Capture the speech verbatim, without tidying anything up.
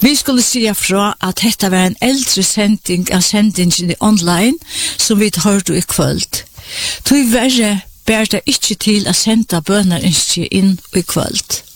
Vi skulle säga fra att detta var en äldre sending av sendingen online som vi hörde i kvöld. Tyvärr bär det ikke til å sende bønner ikke inn i kvöld.